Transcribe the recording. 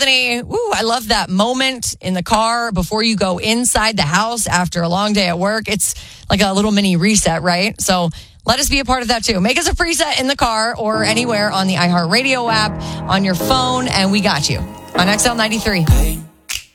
Bethany, I love that moment in the car before you go inside the house after a long day at work. It's like a little mini reset, right? So let us be a part of that too. Make us a preset in the car or anywhere on the iHeartRadio app, on your phone, and we got you on XL93.